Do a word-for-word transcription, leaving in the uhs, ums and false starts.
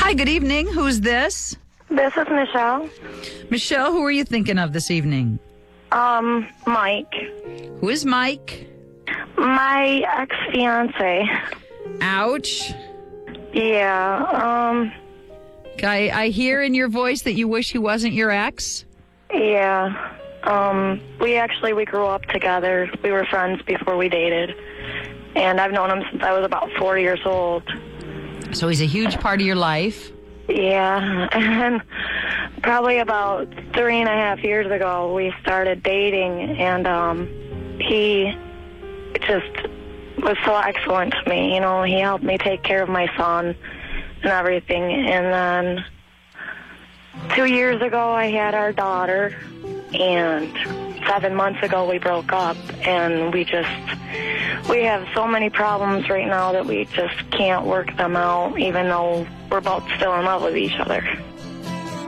Hi, good evening. Who's this? This is Michelle. Michelle, who are you thinking of this evening? Um, Mike. Who is Mike? My ex-fiance. Ouch. Yeah, um, I, I hear in your voice that you wish he wasn't your ex. yeah. Um, we actually, we grew up together. We were friends before we dated. And I've known him since I was about four years old. So he's a huge part of your life. Yeah, and probably about three and a half years ago, we started dating, and um, he just was so excellent to me. You know, he helped me take care of my son and everything. And then two years ago, I had our daughter, and seven months ago, we broke up, and we just, we have so many problems right now that we just can't work them out, even though we're both still in love with each other.